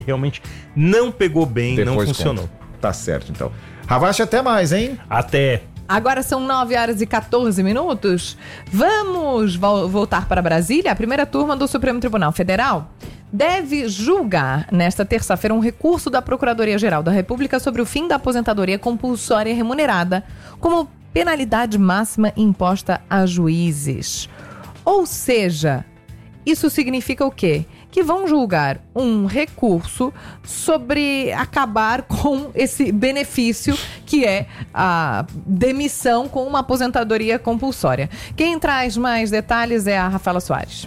realmente não pegou bem, Depois não funcionou. conta. Tá certo, então. Ravache, até mais, hein? Até. Agora são 9h14. Vamos voltar para Brasília. A primeira turma do Supremo Tribunal Federal deve julgar nesta terça-feira um recurso da Procuradoria-Geral da República sobre o fim da aposentadoria compulsória remunerada como penalidade máxima imposta a juízes. Ou seja, isso significa o quê? Que vão julgar um recurso sobre acabar com esse benefício que é a demissão com uma aposentadoria compulsória. Quem traz mais detalhes é a Rafaela Soares.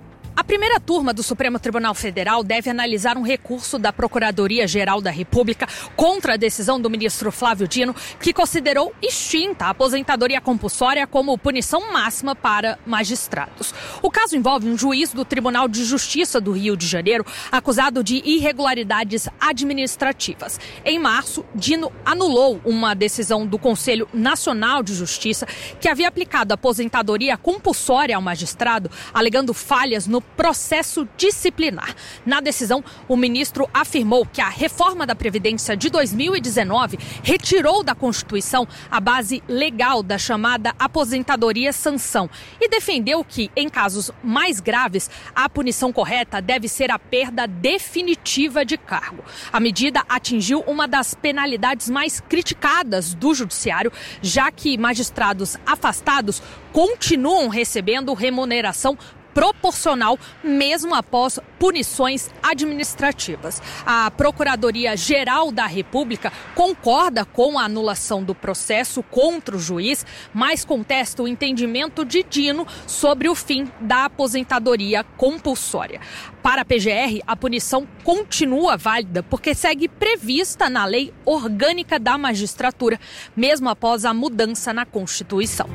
A primeira turma do Supremo Tribunal Federal deve analisar um recurso da Procuradoria-Geral da República contra a decisão do ministro Flávio Dino, que considerou extinta a aposentadoria compulsória como punição máxima para magistrados. O caso envolve um juiz do Tribunal de Justiça do Rio de Janeiro acusado de irregularidades administrativas. Em março, Dino anulou uma decisão do Conselho Nacional de Justiça que havia aplicado a aposentadoria compulsória ao magistrado, alegando falhas no processo disciplinar. Na decisão, o ministro afirmou que a reforma da Previdência de 2019 retirou da Constituição a base legal da chamada aposentadoria sanção e defendeu que, em casos mais graves, a punição correta deve ser a perda definitiva de cargo. A medida atingiu uma das penalidades mais criticadas do judiciário, já que magistrados afastados continuam recebendo remuneração proporcional mesmo após punições administrativas. A Procuradoria-Geral da República concorda com a anulação do processo contra o juiz, mas contesta o entendimento de Dino sobre o fim da aposentadoria compulsória. Para a PGR, a punição continua válida porque segue prevista na Lei Orgânica da Magistratura, mesmo após a mudança na Constituição.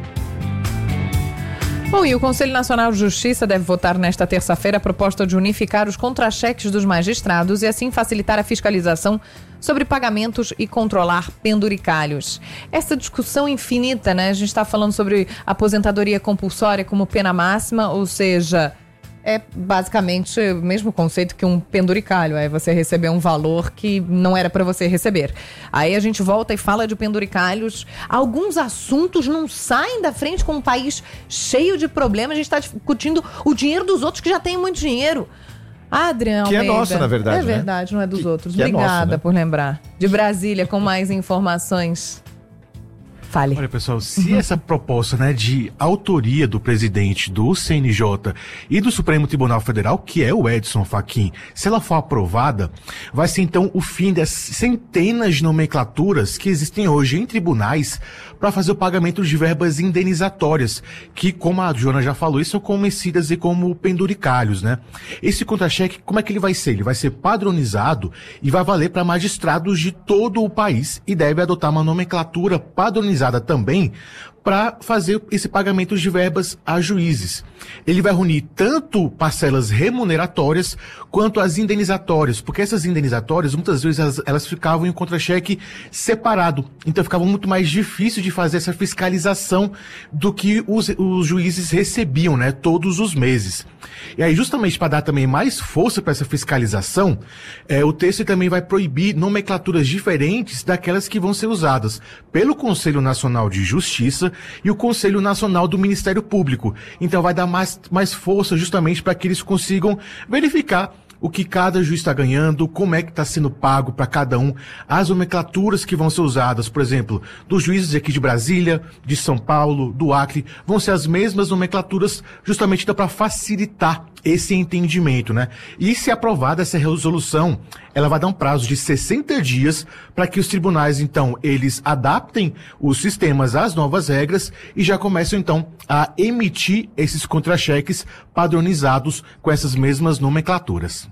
Bom, e o Conselho Nacional de Justiça deve votar nesta terça-feira a proposta de unificar os contra-cheques dos magistrados e assim facilitar a fiscalização sobre pagamentos e controlar penduricalhos. Essa discussão infinita, né? A gente está falando sobre aposentadoria compulsória como pena máxima, ou seja, é basicamente o mesmo conceito que um penduricalho, é você receber um valor que não era para você receber. Aí a gente volta e fala de penduricalhos. Alguns assuntos não saem da frente com um país cheio de problemas. A gente está discutindo o dinheiro dos outros que já tem muito dinheiro. Adriano que Almeida. É nosso, na verdade. É verdade, né? Não é dos outros. Que Obrigada é nosso, né? por lembrar. De Brasília, com mais informações. Fale. Olha, pessoal, se essa proposta, né, de autoria do presidente do CNJ e do Supremo Tribunal Federal, que é o Edson Fachin, se ela for aprovada, vai ser então o fim das centenas de nomenclaturas que existem hoje em tribunais para fazer o pagamento de verbas indenizatórias, que, como a Joana já falou, são conhecidas e como penduricalhos, né? Esse contra-cheque, como é que ele vai ser? Ele vai ser padronizado e vai valer para magistrados de todo o país e deve adotar uma nomenclatura padronizada também para fazer esse pagamento de verbas a juízes. Ele vai reunir tanto parcelas remuneratórias quanto as indenizatórias, porque essas indenizatórias, muitas vezes, elas ficavam em um contra-cheque separado. Então ficava muito mais difícil de fazer essa fiscalização do que os juízes recebiam, né, todos os meses. E aí, justamente para dar também mais força para essa fiscalização, o texto também vai proibir nomenclaturas diferentes daquelas que vão ser usadas pelo Conselho Nacional de Justiça e o Conselho Nacional do Ministério Público. Então vai dar mais força justamente para que eles consigam verificar o que cada juiz está ganhando, como é que está sendo pago para cada um, as nomenclaturas que vão ser usadas, por exemplo, dos juízes aqui de Brasília, de São Paulo, do Acre, vão ser as mesmas nomenclaturas justamente para facilitar esse entendimento, né? E se aprovada essa resolução, ela vai dar um prazo de 60 dias para que os tribunais, então, eles adaptem os sistemas às novas regras e já começam, então, a emitir esses contra-cheques padronizados com essas mesmas nomenclaturas.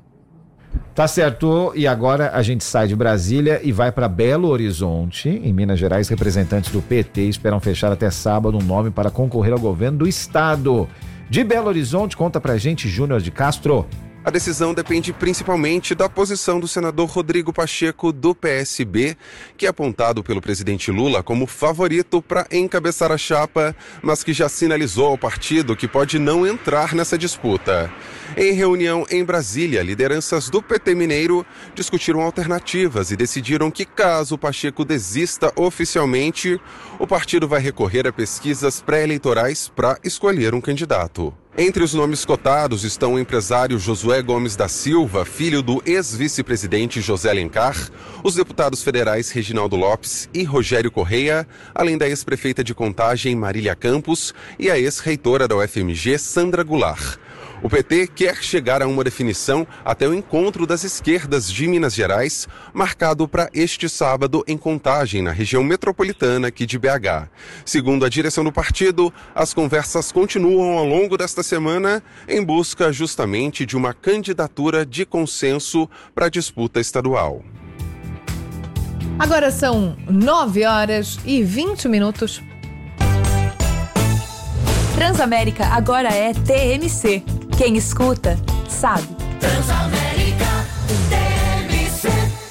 Tá certo, e agora a gente sai de Brasília e vai para Belo Horizonte. Em Minas Gerais, representantes do PT esperam fechar até sábado um nome para concorrer ao governo do estado. De Belo Horizonte, conta pra gente Júnior de Castro. A decisão depende principalmente da posição do senador Rodrigo Pacheco, do PSB, que é apontado pelo presidente Lula como favorito para encabeçar a chapa, mas que já sinalizou ao partido que pode não entrar nessa disputa. Em reunião em Brasília, lideranças do PT mineiro discutiram alternativas e decidiram que, caso Pacheco desista oficialmente, o partido vai recorrer a pesquisas pré-eleitorais para escolher um candidato. Entre os nomes cotados estão o empresário Josué Gomes da Silva, filho do ex-vice-presidente José Alencar, os deputados federais Reginaldo Lopes e Rogério Correia, além da ex-prefeita de Contagem Marília Campos e a ex-reitora da UFMG Sandra Goulart. O PT quer chegar a uma definição até o encontro das esquerdas de Minas Gerais, marcado para este sábado em Contagem, na região metropolitana aqui de BH. Segundo a direção do partido, as conversas continuam ao longo desta semana em busca justamente de uma candidatura de consenso para a disputa estadual. Agora são 9h20. Transamérica agora é TMC. Quem escuta, sabe. Transamérica TMC.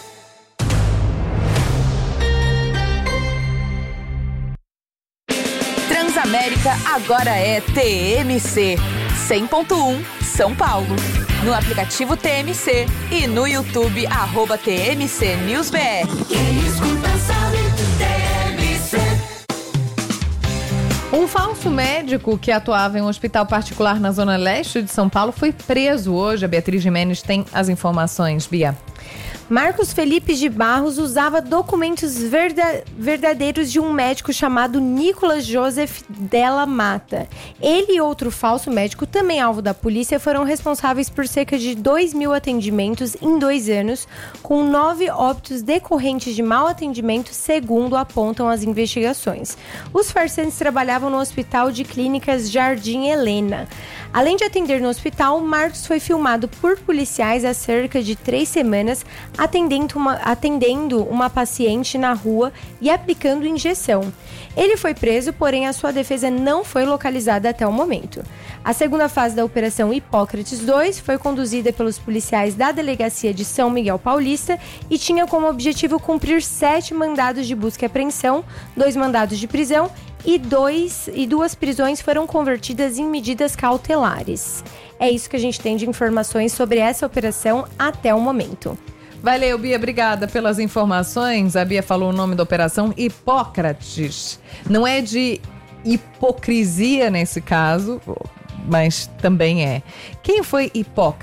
Transamérica agora é TMC. 100.1 São Paulo. No aplicativo TMC e no YouTube @TMC News BR. Quem escuta sabe, TMC. Um falso médico que atuava em um hospital particular na zona leste de São Paulo foi preso hoje. A Beatriz Gimenez tem as informações. Bia. Marcos Felipe de Barros usava documentos verdadeiros de um médico chamado Nicolas Joseph Della Mata. Ele e outro falso médico, também alvo da polícia, foram responsáveis por cerca de 2.000 atendimentos em 2 anos, com 9 óbitos decorrentes de mau atendimento, segundo apontam as investigações. Os farsantes trabalhavam no Hospital de Clínicas Jardim Helena. Além de atender no hospital, Marcos foi filmado por policiais há cerca de 3 semanas, atendendo uma paciente na rua e aplicando injeção. Ele foi preso, porém a sua defesa não foi localizada até o momento. A segunda fase da Operação Hipócrates 2 foi conduzida pelos policiais da Delegacia de São Miguel Paulista e tinha como objetivo cumprir 7 mandados de busca e apreensão, 2 mandados de prisão e 2 prisões foram convertidas em medidas cautelares. É isso que a gente tem de informações sobre essa operação até o momento. Valeu, Bia, obrigada pelas informações. A Bia falou o nome da operação Hipócrates. Não é de hipocrisia nesse caso, mas também é. Quem foi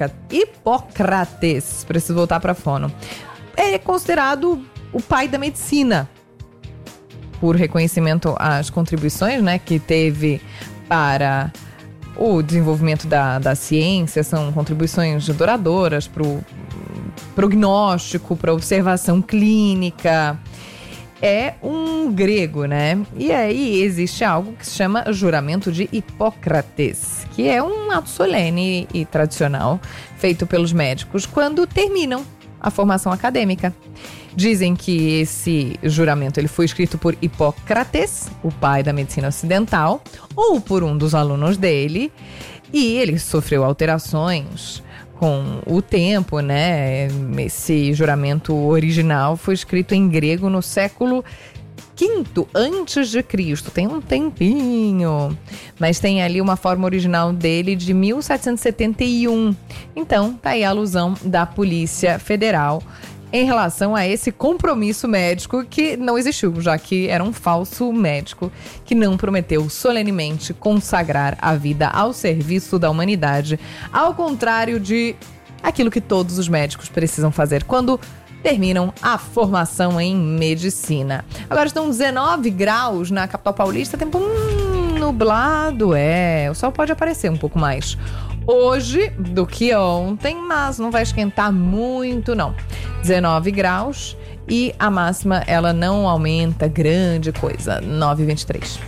Hipócrates? Preciso voltar para a fono. É considerado o pai da medicina, por reconhecimento às contribuições, né, que teve para o desenvolvimento da ciência. São contribuições duradouras para o prognóstico, para observação clínica. É um grego, né? E aí existe algo que se chama juramento de Hipócrates, que é um ato solene e tradicional feito pelos médicos quando terminam a formação acadêmica. Dizem que esse juramento ele foi escrito por Hipócrates, o pai da medicina ocidental, ou por um dos alunos dele, e ele sofreu alterações com o tempo, né? Esse juramento original foi escrito em grego no século V antes de Cristo. Tem um tempinho, mas tem ali uma forma original dele de 1771. Então, tá aí a alusão da Polícia Federal em relação a esse compromisso médico que não existiu, já que era um falso médico que não prometeu solenemente consagrar a vida ao serviço da humanidade, ao contrário de aquilo que todos os médicos precisam fazer quando terminam a formação em medicina. Agora estão 19 graus na capital paulista, tempo nublado, o sol pode aparecer um pouco mais hoje do que ontem, mas não vai esquentar muito não. 19 graus e a máxima ela não aumenta grande coisa, 9h23.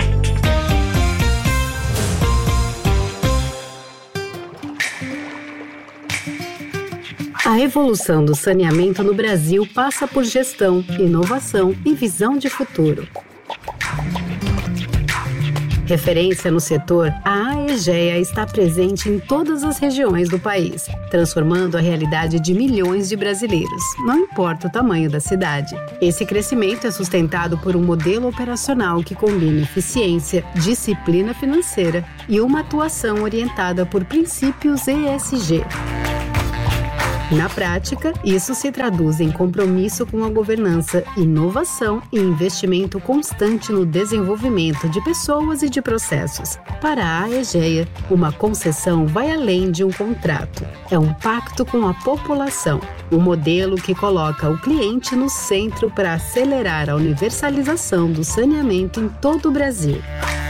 A evolução do saneamento no Brasil passa por gestão, inovação e visão de futuro. Referência no setor, a Aegea está presente em todas as regiões do país, transformando a realidade de milhões de brasileiros, não importa o tamanho da cidade. Esse crescimento é sustentado por um modelo operacional que combina eficiência, disciplina financeira e uma atuação orientada por princípios ESG. Na prática, isso se traduz em compromisso com a governança, inovação e investimento constante no desenvolvimento de pessoas e de processos. Para a Aegea, uma concessão vai além de um contrato. É um pacto com a população, um modelo que coloca o cliente no centro para acelerar a universalização do saneamento em todo o Brasil.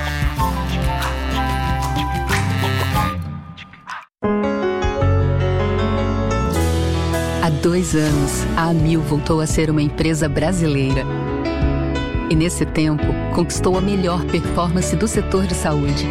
Há 2 anos, a Amil voltou a ser uma empresa brasileira. E nesse tempo, conquistou a melhor performance do setor de saúde.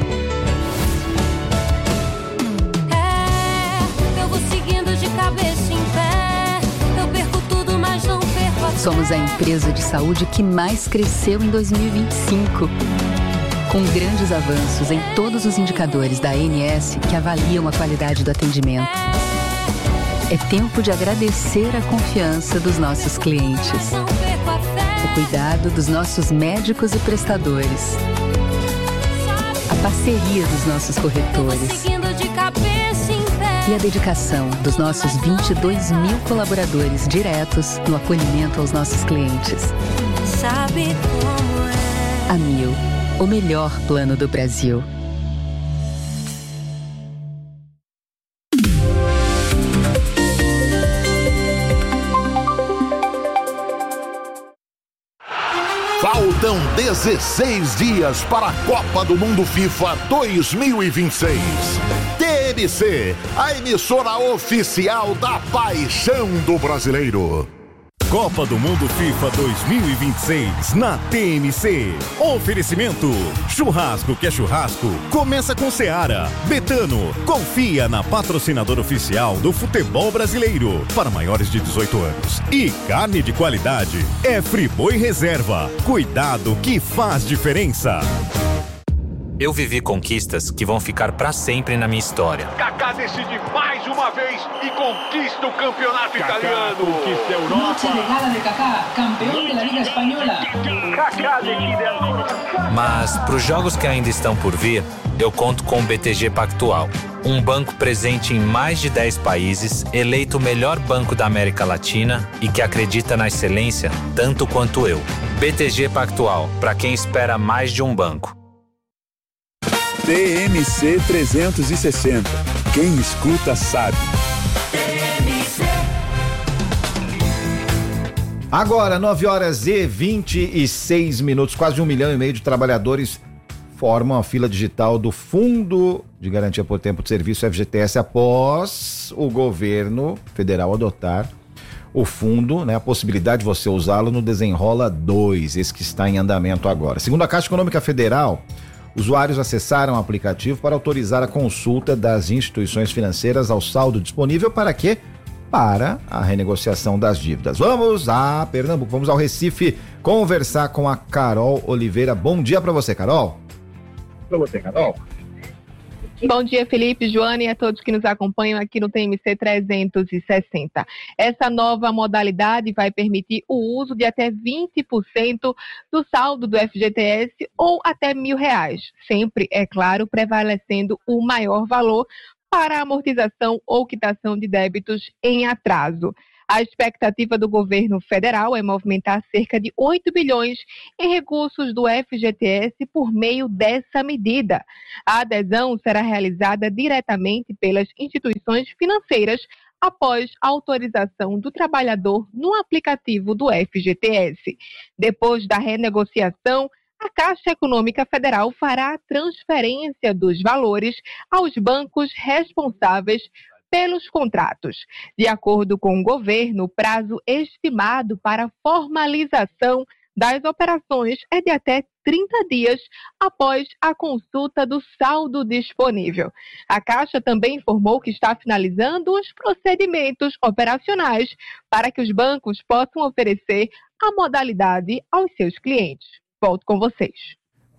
Eu vou seguindo de cabeça em pé. Eu perco tudo, mas não perco a fé. Somos a empresa de saúde que mais cresceu em 2025. Com grandes avanços em todos os indicadores da ANS que avaliam a qualidade do atendimento. É tempo de agradecer a confiança dos nossos clientes, o cuidado dos nossos médicos e prestadores, a parceria dos nossos corretores e a dedicação dos nossos 22 mil colaboradores diretos no acolhimento aos nossos clientes. Sabe como é? Amil, o melhor plano do Brasil. Faltam 16 dias para a Copa do Mundo FIFA 2026. TMC, a emissora oficial da paixão do brasileiro. Copa do Mundo FIFA 2026 na TMC. Oferecimento: churrasco que é churrasco, começa com Seara. Betano, confia na patrocinadora oficial do futebol brasileiro para maiores de 18 anos. E carne de qualidade é Friboi Reserva. Cuidado que faz diferença. Eu vivi conquistas que vão ficar pra sempre na minha história. Kaká decide mais uma vez e conquista o campeonato italiano. Conquista a Europa. Noche de gala de Kaká, campeão da Liga Espanhola. Kaká decide a... Mas pros jogos que ainda estão por vir, eu conto com o BTG Pactual. Um banco presente em mais de 10 países, eleito o melhor banco da América Latina e que acredita na excelência tanto quanto eu. BTG Pactual, pra quem espera mais de um banco. TMC 360. Quem escuta sabe. Agora, 9h26, quase 1,5 milhão de trabalhadores formam a fila digital do Fundo de Garantia por Tempo de Serviço, FGTS, após o governo federal adotar o fundo, né, a possibilidade de você usá-lo no Desenrola 2, esse que está em andamento agora. Segundo a Caixa Econômica Federal, usuários acessaram o aplicativo para autorizar a consulta das instituições financeiras ao saldo disponível para quê? Para a renegociação das dívidas. Vamos a Pernambuco, vamos ao Recife conversar com a Carol Oliveira. Bom dia para você, Carol. Para você, Carol. Bom dia, Felipe, Joana e a todos que nos acompanham aqui no TMC 360. Essa nova modalidade vai permitir o uso de até 20% do saldo do FGTS ou até R$1.000, sempre, é claro, prevalecendo o maior valor para a amortização ou quitação de débitos em atraso. A expectativa do governo federal é movimentar cerca de 8 bilhões em recursos do FGTS por meio dessa medida. A adesão será realizada diretamente pelas instituições financeiras após a autorização do trabalhador no aplicativo do FGTS. Depois da renegociação, a Caixa Econômica Federal fará a transferência dos valores aos bancos responsáveis pelos contratos. De acordo com o governo, o prazo estimado para formalização das operações é de até 30 dias após a consulta do saldo disponível. A Caixa também informou que está finalizando os procedimentos operacionais para que os bancos possam oferecer a modalidade aos seus clientes. Volto com vocês.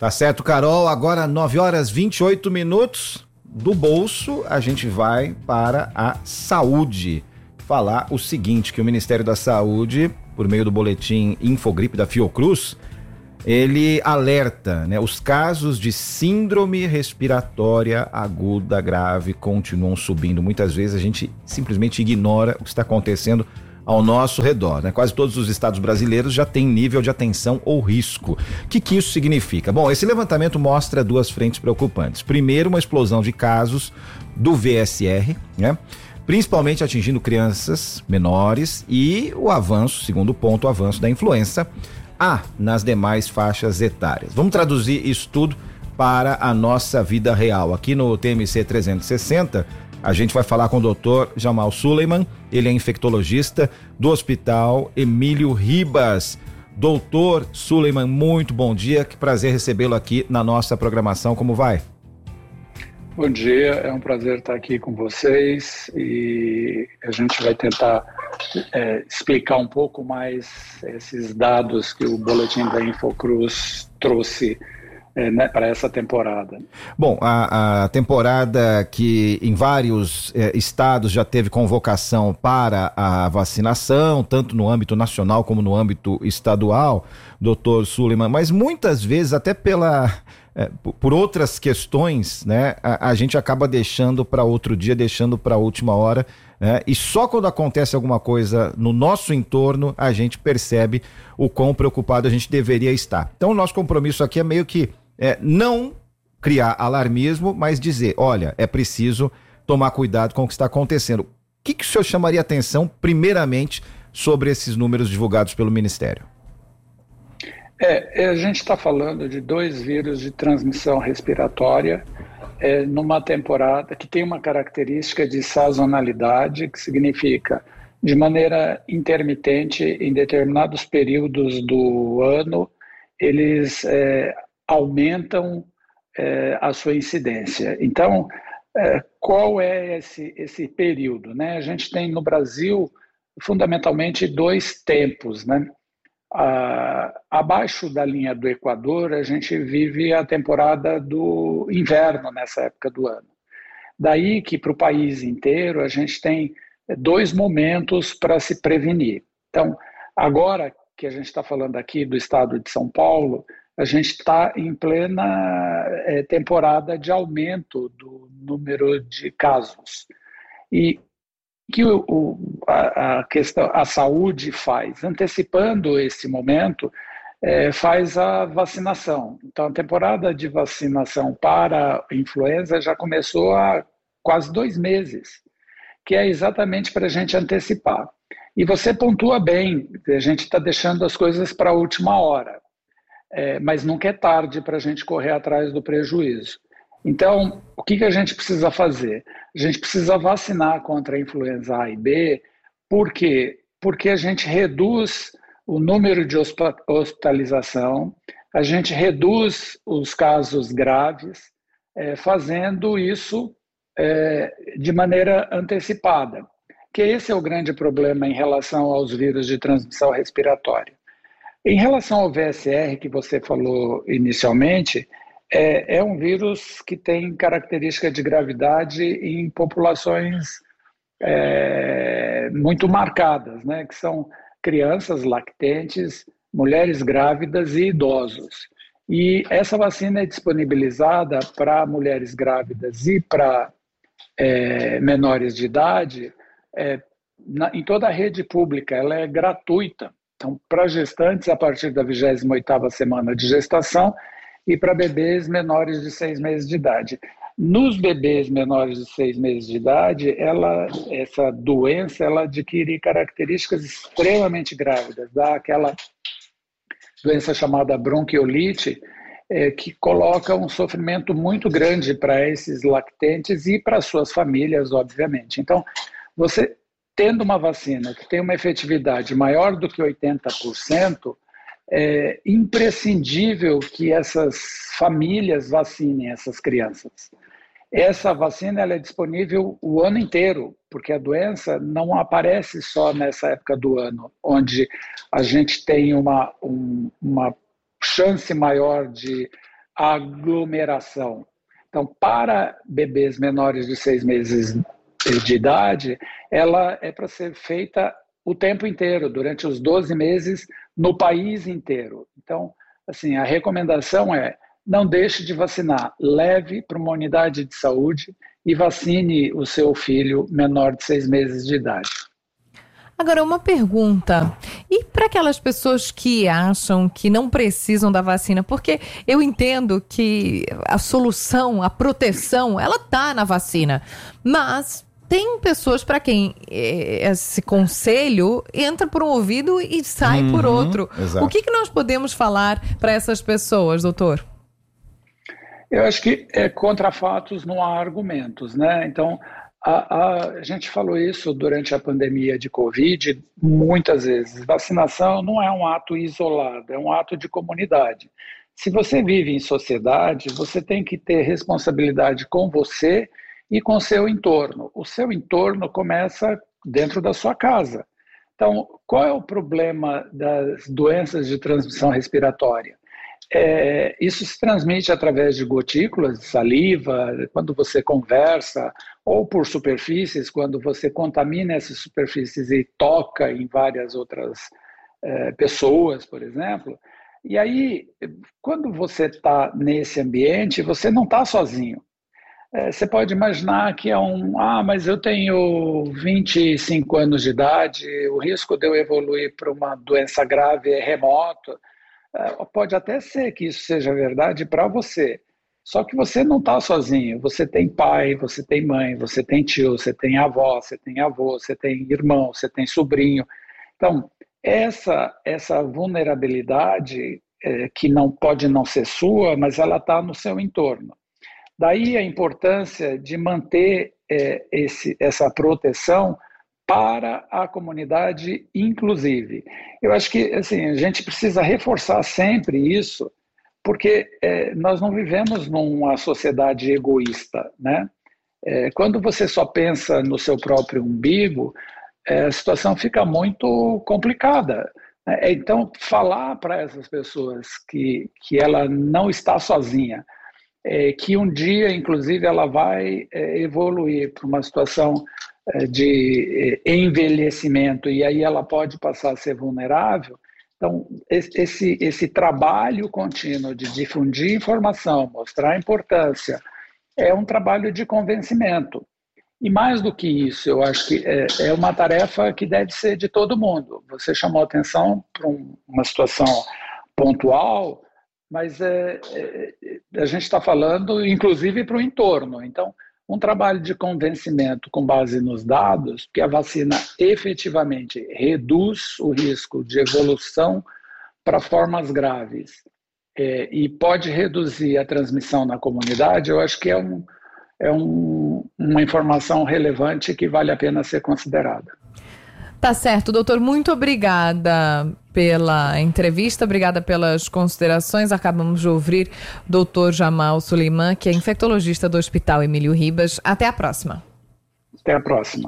Tá certo, Carol. Agora 9h28. Do bolso, a gente vai para a saúde. Falar o seguinte, que o Ministério da Saúde, por meio do boletim Infogripe da Fiocruz, ele alerta, né? Os casos de síndrome respiratória aguda grave continuam subindo. Muitas vezes a gente simplesmente ignora o que está acontecendo ao nosso redor, né? Quase todos os estados brasileiros já têm nível de atenção ou risco. O que isso significa? Bom, esse levantamento mostra duas frentes preocupantes. Primeiro, uma explosão de casos do VSR, né? Principalmente atingindo crianças menores, e o avanço, segundo ponto, o avanço da influenza A nas demais faixas etárias. Vamos traduzir isso tudo para a nossa vida real. Aqui no TMC 360, a gente vai falar com o Dr. Jamal Suleiman, ele é infectologista do Hospital Emílio Ribas. Doutor Suleiman, muito bom dia, que prazer recebê-lo aqui na nossa programação, como vai? Bom dia, é um prazer estar aqui com vocês e a gente vai tentar explicar um pouco mais esses dados que o boletim da Infocruz trouxe para essa temporada. Bom, a temporada que em vários estados já teve convocação para a vacinação, tanto no âmbito nacional como no âmbito estadual, doutor Suleiman, mas muitas vezes até por outras questões, né, a gente acaba deixando para outro dia, deixando para a última hora, né, e só quando acontece alguma coisa no nosso entorno a gente percebe o quão preocupado a gente deveria estar. Então o nosso compromisso aqui é meio que não criar alarmismo, mas dizer, olha, é preciso tomar cuidado com o que está acontecendo. O que o senhor chamaria atenção, primeiramente, sobre esses números divulgados pelo Ministério? A gente está falando de 2 vírus de transmissão respiratória numa temporada que tem uma característica de sazonalidade, que significa, de maneira intermitente, em determinados períodos do ano, eles aumentam a sua incidência. Então, qual é esse período, né? A gente tem no Brasil, fundamentalmente, 2 tempos, né? Abaixo da linha do Equador, a gente vive a temporada do inverno nessa época do ano. Daí que para o país inteiro a gente tem 2 momentos para se prevenir. Então, agora que a gente está falando aqui do estado de São Paulo, a gente está em plena temporada de aumento do número de casos. E que a saúde faz, antecipando esse momento, faz a vacinação. Então, a temporada de vacinação para a influenza já começou há quase 2 meses, que é exatamente para a gente antecipar. E você pontua bem, a gente está deixando as coisas para a última hora, mas nunca é tarde para a gente correr atrás do prejuízo. Então, o que a gente precisa fazer? A gente precisa vacinar contra a influenza A e B, por quê? Porque a gente reduz o número de hospitalização, a gente reduz os casos graves, fazendo isso de maneira antecipada, que esse é o grande problema em relação aos vírus de transmissão respiratória. Em relação ao VSR, que você falou inicialmente, é um vírus que tem característica de gravidade em populações muito marcadas, né? Que são crianças lactentes, mulheres grávidas e idosos. E essa vacina é disponibilizada para mulheres grávidas e para menores de idade em toda a rede pública, ela é gratuita. Então, para gestantes a partir da 28ª semana de gestação, e para bebês menores de 6 meses de idade. Nos bebês menores de 6 meses de idade, essa doença ela adquire características extremamente grávidas, dá aquela doença chamada bronquiolite, que coloca um sofrimento muito grande para esses lactentes e para suas famílias, obviamente. Então, você tendo uma vacina que tem uma efetividade maior do que 80%, é imprescindível que essas famílias vacinem essas crianças. Essa vacina ela é disponível o ano inteiro, porque a doença não aparece só nessa época do ano, onde a gente tem uma chance maior de aglomeração. Então, para bebês menores de 6 meses de idade, ela é para ser feita o tempo inteiro, durante os 12 meses, no país inteiro. Então, assim, a recomendação é: não deixe de vacinar, leve para uma unidade de saúde e vacine o seu filho menor de 6 meses de idade. Agora, uma pergunta. E para aquelas pessoas que acham que não precisam da vacina? Porque eu entendo que a solução, a proteção, ela está na vacina. Mas tem pessoas para quem esse conselho entra por um ouvido e sai por outro. Exato. O que nós podemos falar para essas pessoas, doutor? Eu acho que contra fatos não há argumentos, né? Então, a gente falou isso durante a pandemia de Covid muitas vezes. Vacinação não é um ato isolado, é um ato de comunidade. Se você vive em sociedade, você tem que ter responsabilidade com você e com o seu entorno. O seu entorno começa dentro da sua casa. Então, qual é o problema das doenças de transmissão respiratória? Isso se transmite através de gotículas de saliva, quando você conversa, ou por superfícies, quando você contamina essas superfícies e toca em várias outras pessoas, por exemplo. E aí, quando você está nesse ambiente, você não está sozinho. Você pode imaginar que mas eu tenho 25 anos de idade, o risco de eu evoluir para uma doença grave é remoto. Pode até ser que isso seja verdade para você, só que você não está sozinho. Você tem pai, você tem mãe, você tem tio, você tem avó, você tem avô, você tem irmão, você tem sobrinho. Então, essa vulnerabilidade que não pode não ser sua, mas ela está no seu entorno. Daí a importância de manter essa proteção para a comunidade inclusive. Eu acho que assim, a gente precisa reforçar sempre isso, porque nós não vivemos numa sociedade egoísta, né? Quando você só pensa no seu próprio umbigo, a situação fica muito complicada. Então, falar para essas pessoas que ela não está sozinha, que um dia, inclusive, ela vai evoluir para uma situação de envelhecimento e aí ela pode passar a ser vulnerável. Então, esse trabalho contínuo de difundir informação, mostrar a importância, é um trabalho de convencimento. E mais do que isso, eu acho que é uma tarefa que deve ser de todo mundo. Você chamou atenção para uma situação pontual, mas a gente está falando, inclusive, para o entorno. Então, um trabalho de convencimento com base nos dados, que a vacina efetivamente reduz o risco de evolução para formas graves e pode reduzir a transmissão na comunidade, eu acho que é uma informação relevante que vale a pena ser considerada. Tá certo, doutor, muito obrigada pela entrevista, obrigada pelas considerações. Acabamos de ouvir o doutor Jamal Suleiman, que é infectologista do Hospital Emílio Ribas. Até a próxima. Até a próxima.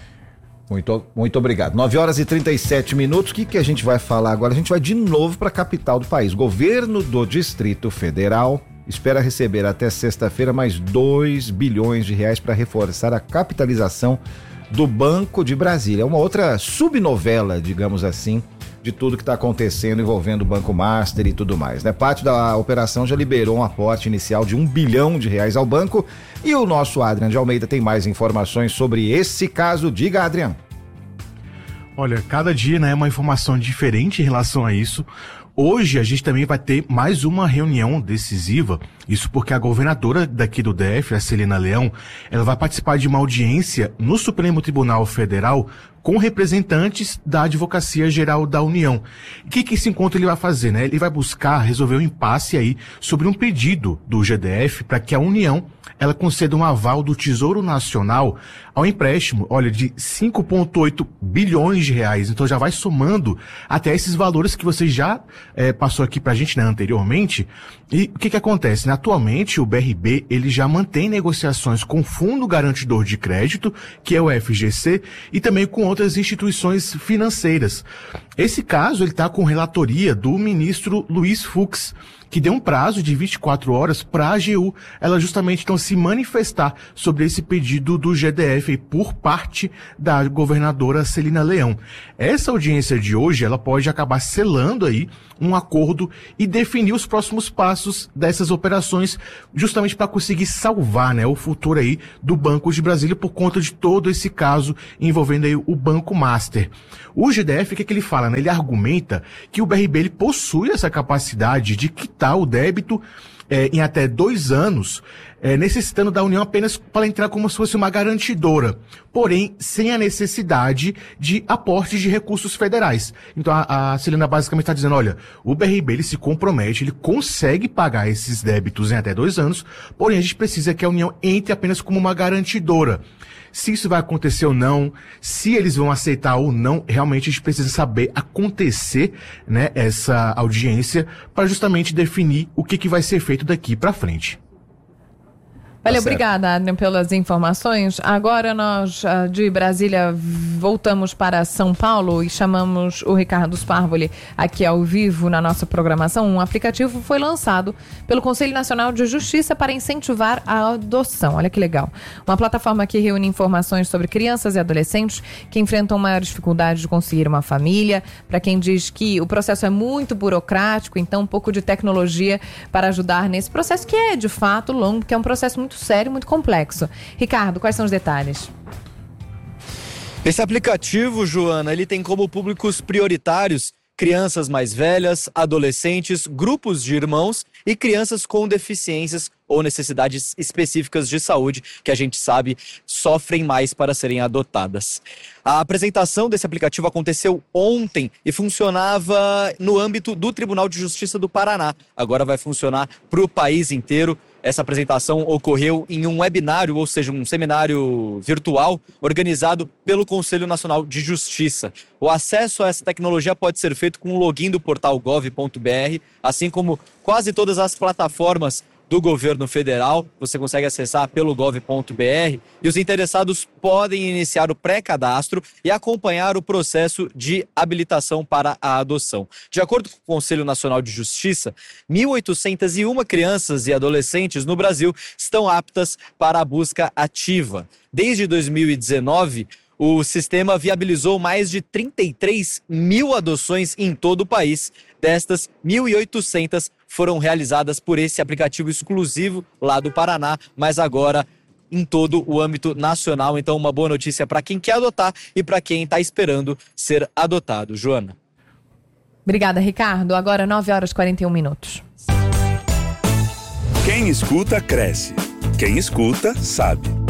Muito obrigado. 9h37. O que a gente vai falar agora? A gente vai de novo para a capital do país. Governo do Distrito Federal espera receber até sexta-feira mais 2 bilhões de reais para reforçar a capitalização do Banco de Brasília. É uma outra subnovela, digamos assim, de tudo que está acontecendo envolvendo o Banco Master e tudo mais, né? Parte da operação já liberou um aporte inicial de 1 bilhão de reais ao banco e o nosso Adrian de Almeida tem mais informações sobre esse caso. Diga, Adrian. Olha, cada dia, né, é uma informação diferente em relação a isso. Hoje a gente também vai ter mais uma reunião decisiva, isso porque a governadora daqui do DF, a Celina Leão, ela vai participar de uma audiência no Supremo Tribunal Federal com representantes da Advocacia Geral da União. O que esse encontro ele vai fazer, né? Ele vai buscar resolver um impasse aí sobre um pedido do GDF para que a União ela conceda um aval do Tesouro Nacional ao empréstimo, olha, de 5,8 bilhões de reais. Então já vai somando até esses valores que você já passou aqui pra gente, né, anteriormente. E o que acontece, né? Atualmente o BRB, ele já mantém negociações com o Fundo Garantidor de Crédito, que é o FGC, e também com outras instituições financeiras. Esse caso ele está com relatoria do ministro Luiz Fux, que deu um prazo de 24 horas para a AGU, ela justamente então se manifestar sobre esse pedido do GDF por parte da governadora Celina Leão. Essa audiência de hoje, ela pode acabar selando aí um acordo e definir os próximos passos dessas operações, justamente para conseguir salvar, né, o futuro aí do Banco de Brasília por conta de todo esse caso envolvendo aí o Banco Master. O GDF, o que ele fala, né? Ele argumenta que o BRB ele possui essa capacidade de quitar o débito em até 2 anos, necessitando da União apenas para entrar como se fosse uma garantidora, porém sem a necessidade de aporte de recursos federais. Então a Celina basicamente está dizendo, olha, o BRB ele se compromete, ele consegue pagar esses débitos em até 2 anos, porém a gente precisa que a União entre apenas como uma garantidora. Se isso vai acontecer ou não, se eles vão aceitar ou não, realmente a gente precisa saber acontecer, né, essa audiência para justamente definir o que vai ser feito daqui para frente. Valeu, obrigada, Adrian, pelas informações. Agora nós, de Brasília, voltamos para São Paulo e chamamos o Ricardo Sparvoli aqui ao vivo na nossa programação. Um aplicativo foi lançado pelo Conselho Nacional de Justiça para incentivar a adoção. Olha que legal. Uma plataforma que reúne informações sobre crianças e adolescentes que enfrentam maiores dificuldades de conseguir uma família. Para quem diz que o processo é muito burocrático, então um pouco de tecnologia para ajudar nesse processo que é, de fato, longo, porque é um processo muito sério, muito complexo. Ricardo, quais são os detalhes? Esse aplicativo, Joana, ele tem como públicos prioritários crianças mais velhas, adolescentes, grupos de irmãos e crianças com deficiências ou necessidades específicas de saúde, que a gente sabe sofrem mais para serem adotadas. A apresentação desse aplicativo aconteceu ontem e funcionava no âmbito do Tribunal de Justiça do Paraná. Agora vai funcionar para o país inteiro. Essa apresentação ocorreu em um webinário, ou seja, um seminário virtual organizado pelo Conselho Nacional de Justiça. O acesso a essa tecnologia pode ser feito com o login do portal gov.br, assim como quase todas as plataformas do governo federal, você consegue acessar pelo gov.br e os interessados podem iniciar o pré-cadastro e acompanhar o processo de habilitação para a adoção. De acordo com o Conselho Nacional de Justiça, 1.801 crianças e adolescentes no Brasil estão aptas para a busca ativa. Desde 2019, o sistema viabilizou mais de 33 mil adoções em todo o país. Destas, 1.800 foram realizadas por esse aplicativo exclusivo lá do Paraná, mas agora em todo o âmbito nacional. Então, uma boa notícia para quem quer adotar e para quem está esperando ser adotado. Joana. Obrigada, Ricardo. Agora 9h41. Quem escuta, cresce. Quem escuta, sabe.